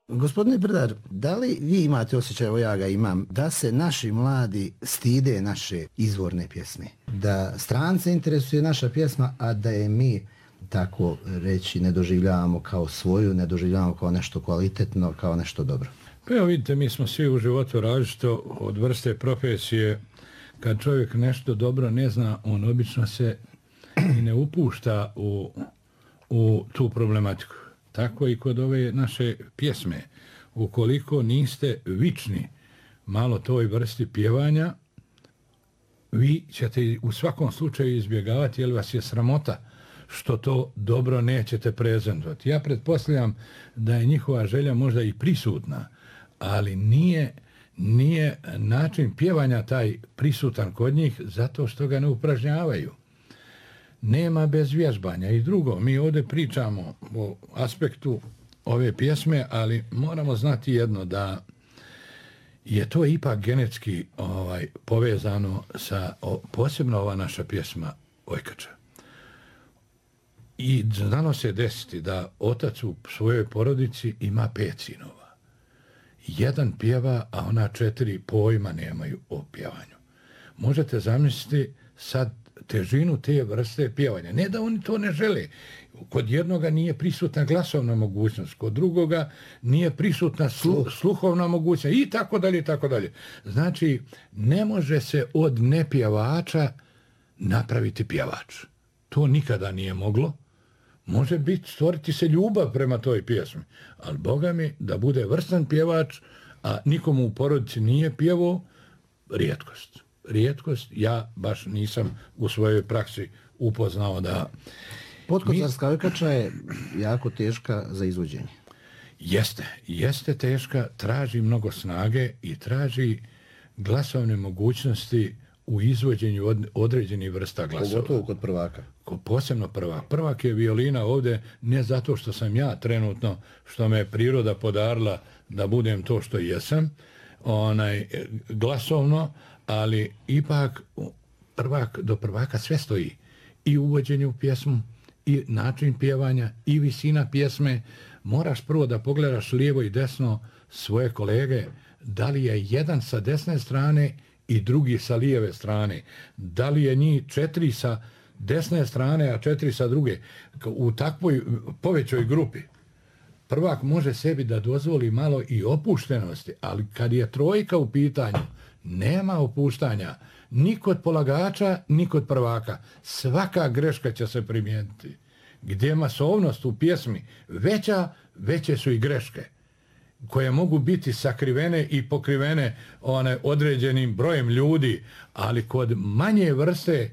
Gospodine Brdar, da li vi imate osjećaj, evo ja ga imam, da se naši mladi stide naše izvorne pjesme? Da strance interesuje naša pjesma, a da je mi, tako reći, ne doživljavamo kao svoju, ne doživljavamo kao nešto kvalitetno, kao nešto dobro? Pa evo vidite, mi smo svi u životu različito od vrste profesije. Kad čovjek nešto dobro ne zna, on obično se i ne upušta u tu problematiku. Tako i kod ove naše pjesme. Ukoliko niste vični malo toj vrsti pjevanja, vi ćete u svakom slučaju izbjegavati, jer vas je sramota što to dobro nećete prezentovati. Ja pretpostavljam da je njihova želja možda i prisutna, ali nije način pjevanja taj prisutan kod njih zato što ga ne upražnjavaju. Nema bez vježbanja. I drugo, mi ovdje pričamo o aspektu ove pjesme, ali moramo znati jedno, da je to ipak genetski povezano sa posebno ova naša pjesma Ojkača. I znalo se desiti da otac u svojoj porodici ima 5 sinova. Jedan pjeva, a ona 4 pojma nemaju o pjevanju. Možete zamisliti sad težinu te vrste pjevanja. Ne da oni to ne žele. Kod jednoga nije prisutna glasovna mogućnost, kod drugoga nije prisutna sluhovna mogućnost i tako dalje, i tako dalje. Znači, ne može se od nepjevača napraviti pjevač. To nikada nije moglo. Može biti, stvoriti se ljubav prema toj pjesmi, ali Boga mi, da bude vrstan pjevač, a nikomu u porodici nije pjevao, rijetkost. Ja baš nisam u svojoj praksi upoznao da... Podkocarska Ojkača je jako teška za izvođenje. Jeste teška, traži mnogo snage i traži glasovne mogućnosti u izvođenju određenih vrsta glasova. Pogotovo kod prvaka. Posebno prvak. Prvak je violina ovdje ne zato što sam ja trenutno, što me priroda podarila da budem to što jesam, glasovno, ali ipak do prvaka sve stoji. I uvođenje u pjesmu, i način pjevanja, i visina pjesme. Moraš prvo da pogledaš lijevo i desno svoje kolege, da li je jedan sa desne strane i drugi sa lijeve strane. Da li je njih 4 sa desne strane, a 4 sa druge. U takvoj povećoj grupi prvak može sebi da dozvoli malo i opuštenosti, ali kad je trojka u pitanju, nema opuštanja ni kod polagača, ni kod prvaka. Svaka greška će se primijeniti. Gdje je masovnost u pjesmi veće su i greške, koje mogu biti sakrivene i pokrivene određenim brojem ljudi, ali kod manje vrste